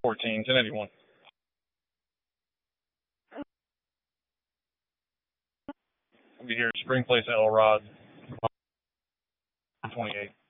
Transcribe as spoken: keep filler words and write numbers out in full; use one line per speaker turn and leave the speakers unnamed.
fourteen, ten eighty-one. I'll be here at Spring Place, Elrod, twenty-eight.